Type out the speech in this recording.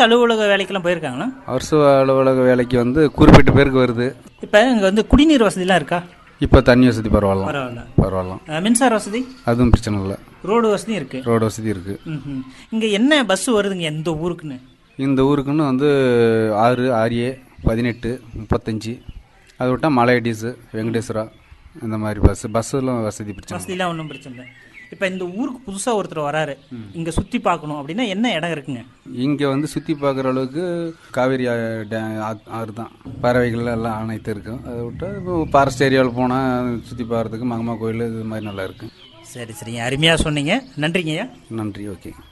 அலுவலக வேலைக்கெல்லாம் போயிருக்காங்களா? அரசு அலுவலக வேலைக்கு வந்து குறிப்பிட்ட பேருக்கு வருது. இப்போ இங்கே வந்து குடிநீர் வசதிலாம் இருக்கா? இப்போ தண்ணி வசதி பரவாயில்ல. பரவாயில்ல. மின்சார வசதி அதுவும் பிரச்சனை இல்லை. ரோடு வசதி இருக்கு. ரோடு வசதி இருக்கு. இங்கே என்ன பஸ் வருதுங்க இந்த ஊருக்குன்னு? இந்த ஊருக்குன்னு வந்து 6, 6A, 18, 35, அதை விட்டால் மலையடிஸு, வெங்கடேஸ்வரா இந்த மாதிரி பஸ்ஸெல்லாம் வசதிலாம் ஒன்றும் பிரச்சனை இல்லை. இப்போ இந்த ஊருக்கு புதுசாக ஒருத்தர் வராரு, இங்கே சுற்றி பார்க்கணும் அப்படின்னா என்ன இடம் இருக்குங்க? இங்கே வந்து சுற்றி பார்க்குற அளவுக்கு காவேரி ஆறு தான், பறவைகள் எல்லாம் அனைத்து இருக்கும். அதை விட்டால் இப்போ ஃபாரஸ்ட் ஏரியாவில் போனால் சுற்றி பார்க்குறதுக்கு மங்கம்மா கோயில் இது மாதிரி நல்லா இருக்குது. சரி, அருமையாக சொன்னீங்க. நன்றிங்கய்யா. நன்றி. ஓகே.